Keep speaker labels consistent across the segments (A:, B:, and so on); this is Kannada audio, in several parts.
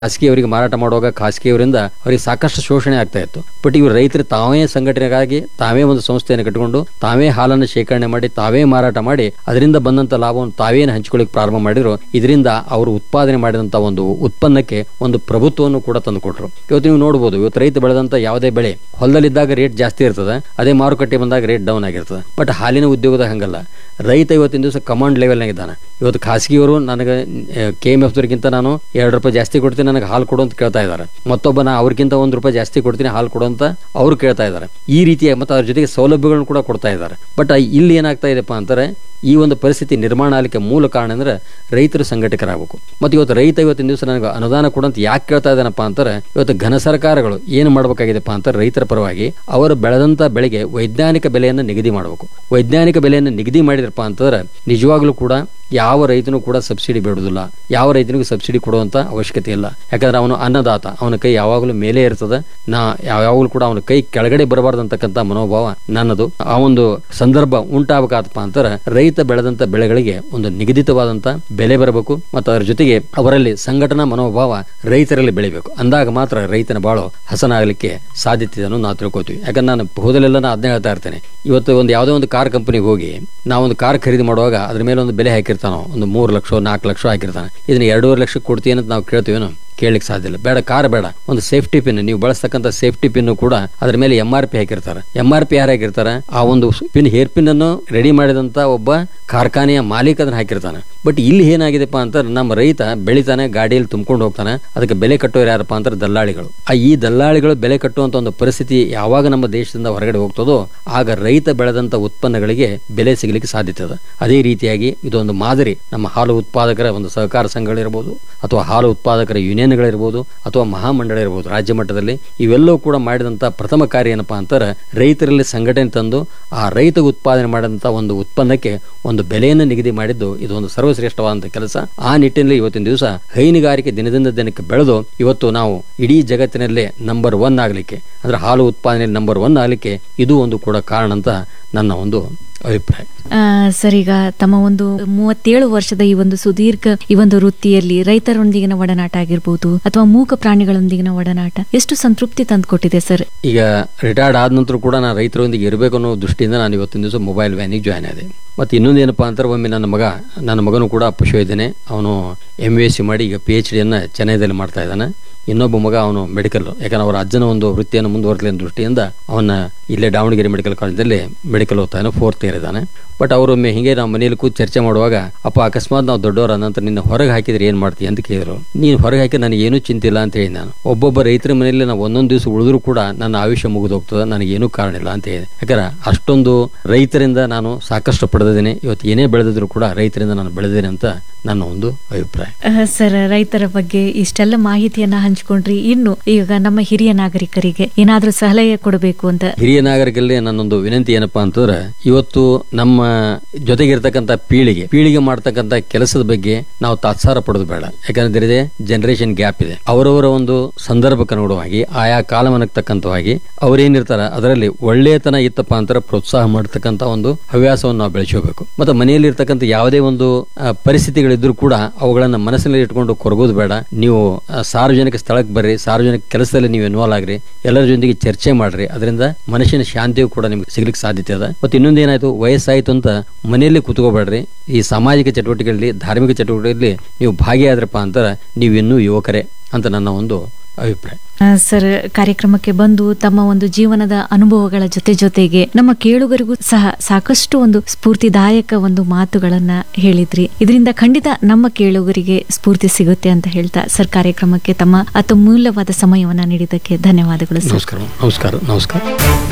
A: ಖಾಸಗಿಯವರಿಗೆ ಮಾರಾಟ ಮಾಡುವಾಗ ಖಾಸಗಿಯವರಿಂದ ಅವರಿಗೆ ಸಾಕಷ್ಟು ಶೋಷಣೆ ಆಗ್ತಾ ಇತ್ತು. ಬಟ್ ಇವರು ರೈತರು ತಾವೇ ಸಂಘಟನೆಗಾಗಿ ತಾವೇ ಒಂದು ಸಂಸ್ಥೆಯನ್ನು ಕಟ್ಟಿಕೊಂಡು ತಾವೇ ಹಾಲನ್ನು ಶೇಖರಣೆ ಮಾಡಿ ತಾವೇ ಮಾರಾಟ ಮಾಡಿ ಅದರಿಂದ ಬಂದಂತ ಲಾಭವನ್ನು ತಾವೇನು ಹಂಚಿಕೊಳ್ಳಿಕ್ಕೆ ಪ್ರಾರಂಭ ಮಾಡಿದ್ರು. ಇದರಿಂದ ಅವರು ಉತ್ಪಾದನೆ ಮಾಡಿದಂತ ಒಂದು ಉತ್ಪನ್ನಕ್ಕೆ ಒಂದು ಪ್ರಭುತ್ವವನ್ನು ಕೂಡ ತಂದುಕೊಟ್ರು. ಇವತ್ತು ನೀವು ನೋಡಬಹುದು, ಇವತ್ತು ರೈತ ಬೆಳೆದಂತ ಯಾವುದೇ ಬೆಳೆ ಹೊಲದಲ್ಲಿದ್ದಾಗ ರೇಟ್ ಜಾಸ್ತಿ ಇರ್ತದೆ, ಅದೇ ಮಾರುಕಟ್ಟೆ ಬಂದಾಗ ರೇಟ್ ಡೌನ್ ಆಗಿರ್ತದೆ. ಬಟ್ ಹಾಲಿನ ಉದ್ಯೋಗದ ಹಂಗಲ್ಲ. ರೈತ ಇವತ್ತಿನ ದಿವಸ ಕಮಾಂಡ್ ಲೆವೆಲ್ನಾಗ ಇದ್ದಾನೆ. ಇವತ್ತು ಖಾಸಗಿಯವರು ನನಗೆ KMF ದವರಿಗಿಂತ ನಾನು ₹2 ಜಾಸ್ತಿ ಕೊಡ್ತೀನಿ, ನನಗೆ ಹಾಲು ಕೊಡು ಅಂತ ಕೇಳ್ತಾ ಇದ್ದಾರೆ. ಮತ್ತೊಬ್ಬ ನಾ ಅವ್ರಿಗಿಂತ ₹1 ಜಾಸ್ತಿ ಕೊಡ್ತೀನಿ ಹಾಲು ಕೊಡು ಅಂತ ಅವ್ರು ಕೇಳ್ತಾ ಇದ್ದಾರೆ. ಈ ರೀತಿಯ ಮತ್ತು ಅದ್ರ ಜೊತೆಗೆ ಸೌಲಭ್ಯಗಳನ್ನು ಕೂಡ ಕೊಡ್ತಾ ಇದ್ದಾರೆ. ಬಟ್ ಇಲ್ಲಿ ಏನಾಗ್ತಾ ಇದೆಪ್ಪ ಅಂತಾರೆ, ಈ ಒಂದು ಪರಿಸ್ಥಿತಿ ನಿರ್ಮಾಣ ಆಗಲಿಕ್ಕೆ ಮೂಲ ಕಾರಣ ಅಂದ್ರೆ ರೈತರು ಸಂಘಟಕರಾಗಬೇಕು. ಮತ್ತು ಇವತ್ತು ರೈತ ಇವತ್ತಿನ ದಿವಸ ನನಗೆ ಅನುದಾನ ಕೊಡಂತ ಯಾಕೆ ಕೇಳ್ತಾ ಇದ್ದಾನಪ್ಪ ಅಂತಾರೆ, ಇವತ್ತು ಘನ ಸರ್ಕಾರಗಳು ಏನು ಮಾಡಬೇಕಾಗಿದೆಪ್ಪ ಅಂತಾರೆ, ರೈತರ ಪರವಾಗಿ ಅವರು ಬೆಳೆದಂತ ಬೆಳೆಗೆ ವೈಜ್ಞಾನಿಕ ಬೆಲೆಯನ್ನು ನಿಗದಿ ಮಾಡಬೇಕು. ವೈಜ್ಞಾನಿಕ ಬೆಲೆಯನ್ನು ನಿಗದಿ ಮಾಡಿದ್ರಪ್ಪ ಅಂತಂದ್ರೆ ನಿಜವಾಗ್ಲೂ ಕೂಡ ಯಾವ ರೈತನು ಕೂಡ ಸಬ್ಸಿಡಿ ಬೇಡುವುದಿಲ್ಲ, ಯಾವ ರೈತನಿಗೂ ಸಬ್ಸಿಡಿ ಕೊಡುವಂತ ಅವಶ್ಯಕತೆ ಇಲ್ಲ. ಯಾಕಂದ್ರೆ ಅವನು ಅನ್ನದಾತ, ಅವನ ಕೈ ಯಾವಾಗಲೂ ಮೇಲೆ ಇರ್ತದೆ. ಯಾವಾಗಲೂ ಕೂಡ ಅವನ ಕೈ ಕೆಳಗಡೆ ಬರಬಾರ್ದು ಅಂತಕ್ಕಂಥ ಮನೋಭಾವ ನನ್ನದು. ಆ ಒಂದು ಸಂದರ್ಭ ಉಂಟಾಗಬೇಕಪ್ಪ ಅಂತಾರೆ ರೈತ ಬೆಳೆದಂತ ಬೆಳೆಗಳಿಗೆ ಒಂದು ನಿಗದಿತವಾದಂತ ಬೆಲೆ ಬರಬೇಕು. ಮತ್ತು ಅದರ ಜೊತೆಗೆ ಅವರಲ್ಲಿ ಸಂಘಟನಾ ಮನೋಭಾವ ರೈತರಲ್ಲಿ ಬೆಳಿಬೇಕು. ಅಂದಾಗ ಮಾತ್ರ ರೈತನ ಬಾಳು ಹಸನಾಗಲಿಕ್ಕೆ ಸಾಧ್ಯತೆ ಇದೆ ಅನ್ನೋದು ನಾವು ತಿಳ್ಕೊತೀವಿ. ಯಾಕಂದ್ರೆ ನಾನು ಹೋದಲೆಲ್ಲ ನಾನು ಅದನ್ನೇ ಹೇಳ್ತಾ ಇರ್ತೇನೆ. ಇವತ್ತು ಒಂದು ಯಾವುದೋ ಒಂದು ಕಾರ್ ಕಂಪನಿಗೆ ಹೋಗಿ ನಾವೊಂದು ಕಾರ್ ಖರೀದಿ ಮಾಡುವಾಗ ಅದ್ರ ಮೇಲೆ ಒಂದು ಬೆಲೆ ಹಾಕಿರ್ತಾನೋ, ಒಂದು 3 ಲಕ್ಷ 4 ಲಕ್ಷ ಹಾಕಿರ್ತಾನೆ. ಇದನ್ನ 2.5 ಲಕ್ಷಕ್ಕೆ ಕೊಡ್ತೀವಿ ಅಂತ ನಾವು ಕೇಳ್ತೀವೇನೋ? ಕೇಳಲಿಕ್ಕೆ ಸಾಧ್ಯ ಇಲ್ಲ. ಬೇಡ, ಕಾರ್ ಬೇಡ, ಒಂದು ಸೇಫ್ಟಿ ಪಿನ್, ನೀವು ಬಳಸ್ತಕ್ಕಂಥ ಸೇಫ್ಟಿ ಪಿನ್ ಕೂಡ ಅದ್ರ ಮೇಲೆ MRP ಹಾಕಿರ್ತಾರೆ. MRP ಯಾರು ಹಾಕಿರ್ತಾರೆ? ಆ ಒಂದು ಪಿನ್, ಹೇರ್ ಪಿನ್ ಅನ್ನು ರೆಡಿ ಮಾಡಿದಂತ ಒಬ್ಬ ಕಾರ್ಖಾನೆಯ ಮಾಲೀಕ ಅದನ್ನ ಹಾಕಿರ್ತಾನೆ. ಬಟ್ ಇಲ್ಲಿ ಏನಾಗಿದೆಪ್ಪ ಅಂತ, ನಮ್ಮ ರೈತ ಬೆಳಿತಾನೆ, ಗಾಡಿಯಲ್ಲಿ ತುಂಬಿಕೊಂಡು ಹೋಗ್ತಾನೆ, ಅದಕ್ಕೆ ಬೆಲೆ ಕಟ್ಟೋರು ಯಾರಪ್ಪ ಅಂತಾರೆ? ದಲ್ಲಾಳಿಗಳು. ಈ ದಲ್ಲಾಳಿಗಳು ಬೆಲೆ ಕಟ್ಟುವಂತ ಒಂದು ಪರಿಸ್ಥಿತಿ ಯಾವಾಗ ನಮ್ಮ ದೇಶದಿಂದ ಹೊರಗಡೆ ಹೋಗ್ತದೋ ಆಗ ರೈತ ಬೆಳೆದಂತ ಉತ್ಪನ್ನಗಳಿಗೆ ಬೆಲೆ ಸಿಗಲಿಕ್ಕೆ ಸಾಧ್ಯತೆ ಇದೆ. ಅದೇ ರೀತಿಯಾಗಿ ಇದೊಂದು ಮಾದರಿ ನಮ್ಮ ಹಾಲು ಉತ್ಪಾದಕರ ಒಂದು ಸಹಕಾರ ಸಂಘಗಳಿರ್ಬೋದು, ಅಥವಾ ಹಾಲು ಉತ್ಪಾದಕರ ಯೂನಿಯನ್ಗಳಿರ್ಬೋದು, ಅಥವಾ ಮಹಾಮಂಡಳ ಇರ್ಬೋದು ರಾಜ್ಯ ಮಟ್ಟದಲ್ಲಿ, ಇವೆಲ್ಲವೂ ಕೂಡ ಮಾಡಿದಂತ ಪ್ರಥಮ ಕಾರ್ಯ ಏನಪ್ಪಾ ಅಂತಾರೆ, ರೈತರಲ್ಲಿ ಸಂಘಟನೆ ತಂದು ಆ ರೈತ ಉತ್ಪಾದನೆ ಮಾಡಿದಂತ ಒಂದು ಉತ್ಪನ್ನಕ್ಕೆ ಒಂದು ಬೆಲೆಯನ್ನು ನಿಗದಿ ಮಾಡಿದ್ದು ಇದೊಂದು ಸರ್ವಶ್ರೇಷ್ಠವಾದಂತಹ ಕೆಲಸ. ಆ ನಿಟ್ಟಿನಲ್ಲಿ ಇವತ್ತಿನ ದಿವಸ ಹೈನುಗಾರಿಕೆ ದಿನದಿಂದ ದಿನಕ್ಕೆ ಬೆಳೆದು ಇವತ್ತು ನಾವು ಇಡೀ ಜಗತ್ತಿನಲ್ಲೇ ನಂಬರ್ 1 ಆಗಲಿಕ್ಕೆ, ಅಂದ್ರೆ ಹಾಲು ಉತ್ಪಾದನೆಯಲ್ಲಿ ನಂಬರ್ 1 ಆಗಲಿಕ್ಕೆ ಇದು ಒಂದು ಕೂಡ ಕಾರಣ ಅಂತ ನನ್ನ ಒಂದು ಅಭಿಪ್ರಾಯ.
B: ಸರ್, ಈಗ ತಮ್ಮ ಒಂದು 37 ವರ್ಷದ ಈ ಒಂದು ಸುದೀರ್ಘ ಈ ಒಂದು ವೃತ್ತಿಯಲ್ಲಿ ರೈತರೊಂದಿಗಿನ ಒಡನಾಟ ಆಗಿರ್ಬೋದು ಅಥವಾ ಮೂಕ ಪ್ರಾಣಿಗಳೊಂದಿಗಿನ ಒಡನಾಟ ಎಷ್ಟು ಸಂತೃಪ್ತಿ ತಂದುಕೊಟ್ಟಿದೆ ಸರ್?
A: ಈಗ ರಿಟೈರ್ಡ್ ಆದ ನಂತರ ಕೂಡ ನಾನು ರೈತರೊಂದಿಗೆ ಇರಬೇಕು ಅನ್ನೋ ದೃಷ್ಟಿಯಿಂದ ನಾನು ಇವತ್ತಿನ ದಿವಸ ಮೊಬೈಲ್ ವ್ಯಾನಿಗೆ ಜಾಯ್ನ್ ಆದೆ. ಮತ್ತೆ ಇನ್ನೊಂದು ಏನಪ್ಪಾ ಅಂತಾರೆ, ಒಮ್ಮೆ ನನ್ನ ಮಗನು ಕೂಡ ಪಶುವೈದ್ಯನೇ, ಅವನು MSc ಮಾಡಿ ಈಗ PhD ಚೆನ್ನೈದಲ್ಲಿ ಮಾಡ್ತಾ ಇದ್ದಾನೆ. ಇನ್ನೊಬ್ಬ ಮಗ ಅವನು ಮೆಡಿಕಲ್, ಯಾಕಂದ್ರೆ ಅವರ ಅಜ್ಜನ ಒಂದು ವೃತ್ತಿಯನ್ನು ಮುಂದುವರಿಸಲಿ ಅನ್ನೋ ದೃಷ್ಟಿಯಿಂದ ಅವನ ಇಲ್ಲೇ ದಾವಣಗೆರೆ ಮೆಡಿಕಲ್ ಕಾಲೇಜಲ್ಲಿ ಮೆಡಿಕಲ್ ಓದ್ತಾನೆ, 4th ಇಯರ್ ಇದ್ದಾನೆ. ಬಟ್ ಅವರೊಮ್ಮೆ ಹಿಂಗೆ ನಾವು ಮನೆಯಲ್ಲಿ ಕೂತು ಚರ್ಚೆ ಮಾಡುವಾಗ, ಅಪ್ಪ ಅಕಸ್ಮಾತ್ ನಾವು ದೊಡ್ಡವರ ನಂತರ ನಿನ್ನ ಹೊರಗೆ ಹಾಕಿದ್ರೆ ಏನ್ ಮಾಡ್ತೀವಿ ಅಂತ ಕೇಳಿದ್ರು. ನೀನು ಹೊರಗೆ ಹಾಕಿ ನನಗೆ ಏನೂ ಚಿಂತಿಲ್ಲ ಅಂತ ಹೇಳಿ ನಾನು. ಒಬ್ಬೊಬ್ಬ ರೈತರ ಮನೆಯಲ್ಲಿ ನಾವು ಒಂದೊಂದು ದಿವಸ ಉಳಿದ್ರು ಕೂಡ ನನ್ನ ಆಯುಷ್ಯ ಮುಗಿದು ಹೋಗ್ತದೆ, ನನಗೇನೂ ಕಾರಣ ಇಲ್ಲ ಅಂತ ಹೇಳಿದೆ. ಯಾಕಂದ್ರೆ ಅಷ್ಟೊಂದು ರೈತರಿಂದ ನಾನು ಸಾಕಷ್ಟು ಪಡೆದಿದ್ದೇನೆ. ಇವತ್ತು ಏನೇ ಬೆಳೆದಿದ್ರು ಕೂಡ ರೈತರಿಂದ ನಾನು ಬೆಳೆದೇನೆ ಅಂತ ನನ್ನ ಒಂದು ಅಭಿಪ್ರಾಯ.
B: ಸರ್, ರೈತರ ಬಗ್ಗೆ ಇಷ್ಟೆಲ್ಲ ಮಾಹಿತಿಯನ್ನ ಹಂಚಿಕೊಂಡ್ರಿ. ಇನ್ನು ಈಗ ನಮ್ಮ ಹಿರಿಯ ನಾಗರಿಕರಿಗೆ ಏನಾದ್ರೂ ಸಲಹೆ ಕೊಡಬೇಕು ಅಂತ?
A: ಹಿರಿಯ ನಾಗರಿಕರಲ್ಲಿ ನನ್ನೊಂದು ವಿನಂತಿ ಏನಪ್ಪಾ ಅಂತಂದ್ರೆ, ಇವತ್ತು ನಮ್ಮ ಜೊತೆಗಿರ್ತಕ್ಕಂಥ ಪೀಳಿಗೆ ಮಾಡ್ತಕ್ಕಂಥ ಕೆಲಸದ ಬಗ್ಗೆ ನಾವು ತಾತ್ಸಾರ ಪಡೋದು ಬೇಡ. ಯಾಕಂದ್ರೆ ಜನರೇಷನ್ ಗ್ಯಾಪ್ ಇದೆ. ಅವರವರ ಒಂದು ಸಂದರ್ಭಕ್ಕೆ ಅನುಗುಣವಾಗಿ ಆಯಾ ಕಾಲಮಾನಕ್ಕೆ ತಕ್ಕಂತವಾಗಿ ಅವರೇನಿರ್ತಾರ ಅದರಲ್ಲಿ ಒಳ್ಳೆಯತನ ಇತ್ತಪ್ಪ ಅಂತಾರೆ ಪ್ರೋತ್ಸಾಹ ಮಾಡತಕ್ಕಂತ ಒಂದು ಹವ್ಯಾಸವನ್ನು ನಾವು ಬೆಳೆಸಬೇಕು. ಮತ್ತೆ ಮನೆಯಲ್ಲಿ ಇರ್ತಕ್ಕಂಥ ಯಾವುದೇ ಒಂದು ಪರಿಸ್ಥಿತಿಗಳಿದ್ರು ಕೂಡ ಅವುಗಳನ್ನ ಮನಸ್ಸಿನಲ್ಲಿ ಇಟ್ಕೊಂಡು ಕೊರಗೋದು ಬೇಡ. ನೀವು ಸಾರ್ವಜನಿಕ ಸ್ಥಳಕ್ಕೆ ಬರ್ರಿ, ಸಾರ್ವಜನಿಕ ಕೆಲಸದಲ್ಲಿ ನೀವು ಇನ್ವಾಲ್ವ್ ಆಗ್ರಿ, ಎಲ್ಲರ ಜೊತೆಗೆ ಚರ್ಚೆ ಮಾಡ್ರಿ. ಅದರಿಂದ ಮನುಷ್ಯನ ಶಾಂತಿಯು ಕೂಡ ನಿಮ್ಗೆ ಸಿಗ್ಲಿಕ್ಕೆ ಸಾಧ್ಯತೆ ಇದೆ. ಮತ್ತೆ ಇನ್ನೊಂದು ಏನಾಯ್ತು, ವಯಸ್ಸಾಯ್ತು ಅಂತ ಮನೆಯಲ್ಲಿ ಕೂತ್ಕೋಬೇಡ್ರಿ. ಈ ಸಾಮಾಜಿಕ ಚಟುವಟಿಕೆಗಳಲ್ಲಿ, ಧಾರ್ಮಿಕ ಚಟುವಟಿಕೆಗಳಲ್ಲಿ ನೀವು ಭಾಗಿಯಾದ್ರಪ್ಪ ಅಂತಾರೆ ನೀವು ಇನ್ನೂ ಯುವಕರೇ ಅಂತ ನನ್ನ ಒಂದು ಅಭಿಪ್ರಾಯ.
B: ಸರ್, ಕಾರ್ಯಕ್ರಮಕ್ಕೆ ಬಂದು ತಮ್ಮ ಒಂದು ಜೀವನದ ಅನುಭವಗಳ ಜೊತೆಗೆ ನಮ್ಮ ಕೇಳುಗರಿಗೂ ಸಹ ಸಾಕಷ್ಟು ಒಂದು ಸ್ಫೂರ್ತಿದಾಯಕ ಒಂದು ಮಾತುಗಳನ್ನ ಹೇಳಿದ್ರಿ. ಇದರಿಂದ ಖಂಡಿತ ನಮ್ಮ ಕೇಳುಗರಿಗೆ ಸ್ಫೂರ್ತಿ ಸಿಗುತ್ತೆ ಅಂತ ಹೇಳ್ತಾ ಸರ್, ಕಾರ್ಯಕ್ರಮಕ್ಕೆ ತಮ್ಮ ಅತ್ಯಮೂಲ್ಯವಾದ ಸಮಯವನ್ನ ನೀಡಿದ್ದಕ್ಕೆ ಧನ್ಯವಾದಗಳು ಸರ್.
A: ನಮಸ್ಕಾರ.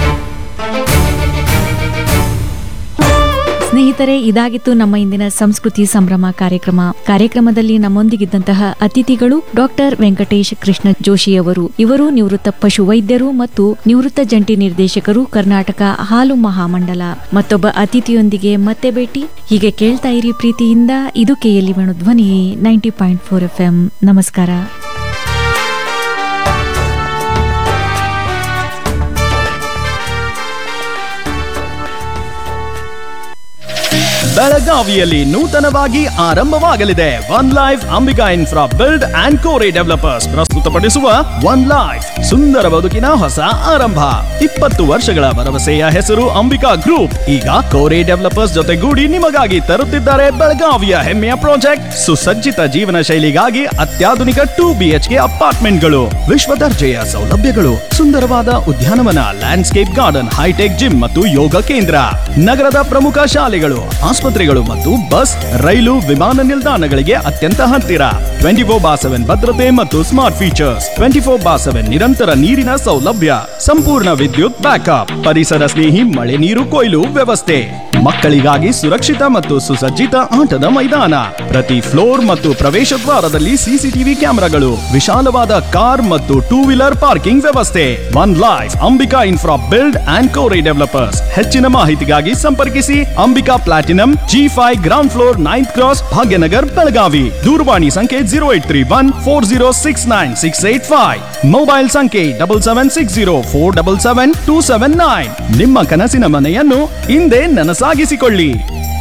B: ಸ್ನೇಹಿತರೆ, ಇದಾಗಿತ್ತು ನಮ್ಮ ಇಂದಿನ ಸಂಸ್ಕೃತಿ ಸಂಭ್ರಮ ಕಾರ್ಯಕ್ರಮದಲ್ಲಿ ನಮ್ಮೊಂದಿಗಿದ್ದಂತಹ ಅತಿಥಿಗಳು ಡಾಕ್ಟರ್ ವೆಂಕಟೇಶ್ ಕೃಷ್ಣ ಜೋಶಿಯವರು. ಇವರು ನಿವೃತ್ತ ಪಶು ವೈದ್ಯರು ಮತ್ತು ನಿವೃತ್ತ ಜಂಟಿ ನಿರ್ದೇಶಕರು, ಕರ್ನಾಟಕ ಹಾಲು ಮಹಾಮಂಡಲ. ಮತ್ತೊಬ್ಬ ಅತಿಥಿಯೊಂದಿಗೆ ಮತ್ತೆ ಭೇಟಿ. ಹೀಗೆ ಕೇಳ್ತಾ ಇರಿ ಪ್ರೀತಿಯಿಂದ. ಇದು KLE ಧ್ವನಿ 90.4 FM. ನಮಸ್ಕಾರ.
C: ಬೆಳಗಾವಿಯಲ್ಲಿ ನೂತನವಾಗಿ ಆರಂಭವಾಗಲಿದೆ one life Ambika infra build and Kore developers ಪ್ರಸ್ತುತಪಡಿಸುವ ಒನ್ ಲೈಫ್ ಸುಂದರ ಬದುಕಿನ ಹೊಸ ಆರಂಭ. 20 ವರ್ಷಗಳ ಭರವಸೆಯ ಹೆಸರು ಅಂಬಿಕಾ ಗ್ರೂಪ್ ಈಗ ಕೋರೆ ಡೆವಲಪರ್ಸ್ ಜೊತೆಗೂಡಿ ನಿಮಗಾಗಿ ತರುತ್ತಿದ್ದಾರೆ ಬೆಳಗಾವಿಯ ಹೆಮ್ಮೆಯ ಪ್ರಾಜೆಕ್ಟ್. ಸುಸಜ್ಜಿತ ಜೀವನ ಶೈಲಿಗಾಗಿ ಅತ್ಯಾಧುನಿಕ 2 BHK ಅಪಾರ್ಟ್ಮೆಂಟ್ಗಳು, ವಿಶ್ವ ದರ್ಜೆಯ ಸೌಲಭ್ಯಗಳು, ಸುಂದರವಾದ ಉದ್ಯಾನವನ, ಲ್ಯಾಂಡ್ಸ್ಕೇಪ್ ಗಾರ್ಡನ್, ಹೈಟೆಕ್ ಜಿಮ್ ಮತ್ತು ಯೋಗ ಕೇಂದ್ರ, ನಗರದ ಪ್ರಮುಖ ಶಾಲೆಗಳು, ಆಸ್ಪತ್ರೆಗಳು ಮತ್ತು ಬಸ್, ರೈಲು, ವಿಮಾನ ನಿಲ್ದಾಣಗಳಿಗೆ ಅತ್ಯಂತ ಹತ್ತಿರ. 24/7 ಭದ್ರತೆ ಮತ್ತು ಸ್ಮಾರ್ಟ್ ಫೀಚರ್ಸ್, 24/7 ನಿರಂತರ ನೀರಿನ ಸೌಲಭ್ಯ, ಸಂಪೂರ್ಣ ವಿದ್ಯುತ್ ಬ್ಯಾಕಪ್, ಪರಿಸರ ಸ್ನೇಹಿ ಮಳೆ ನೀರು ಕೊಯ್ಲು ವ್ಯವಸ್ಥೆ, ಮಕ್ಕಳಿಗಾಗಿ ಸುರಕ್ಷಿತ ಮತ್ತು ಸುಸಜ್ಜಿತ ಆಟದ ಮೈದಾನ, ಪ್ರತಿ ಫ್ಲೋರ್ ಮತ್ತು ಪ್ರವೇಶ ದ್ವಾರದಲ್ಲಿ ಸಿಸಿಟಿವಿ ಕ್ಯಾಮೆರಾಗಳು, ವಿಶಾಲವಾದ ಕಾರ್ ಮತ್ತು 2 ವೀಲರ್ ಪಾರ್ಕಿಂಗ್ ವ್ಯವಸ್ಥೆ. One life Ambika infra build and Kore developers. ಹೆಚ್ಚಿನ ಮಾಹಿತಿಗಾಗಿ ಸಂಪರ್ಕಿಸಿ Ambika platinum G5 ground floor 9th cross, Bhagyanagar, Belagavi. ದೂರವಾಣಿ ಸಂಖ್ಯೆ 0831 4069685. ಮೊಬೈಲ್ ಸಂಖ್ಯೆ 7760 477 279. ನಿಮ್ಮ ಕನಸಿನ ಮನೆಯನ್ನು ಹಿಂದೆ ನನಸಾಗಿಸಿಕೊಳ್ಳಿ.